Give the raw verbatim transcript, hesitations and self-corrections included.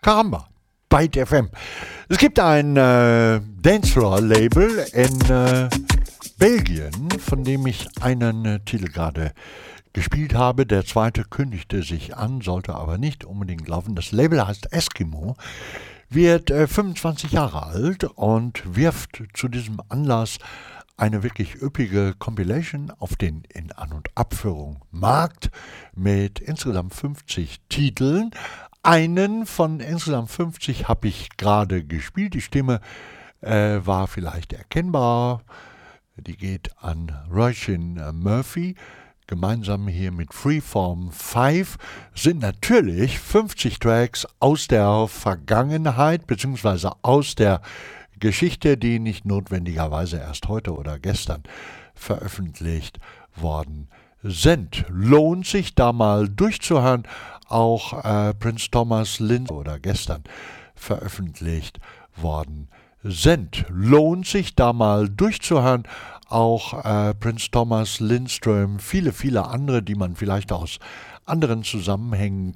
Caramba, Byte F M. Es gibt ein äh, Dancefloor-Label in äh, Belgien, von dem ich einen äh, Titel gerade gespielt habe. Der zweite kündigte sich an, sollte aber nicht unbedingt laufen. Das Label heißt Eskimo, wird äh, fünfundzwanzig Jahre alt und wirft zu diesem Anlass eine wirklich üppige Compilation auf den In- An- und Abführung Markt mit insgesamt fünfzig Titeln. Einen von insgesamt fünfzig habe ich gerade gespielt. Die Stimme äh, war vielleicht erkennbar. Die geht an Roisin Murphy. Gemeinsam hier mit Freeform fünf sind natürlich fünfzig Tracks aus der Vergangenheit bzw. aus der Geschichte, die nicht notwendigerweise erst heute oder gestern veröffentlicht worden sind. Lohnt sich da mal durchzuhören. Auch äh, Prince Thomas Lindström oder gestern veröffentlicht worden sind. Lohnt sich da mal durchzuhören. Auch äh, Prince Thomas Lindström, viele, viele andere, die man vielleicht aus anderen Zusammenhängen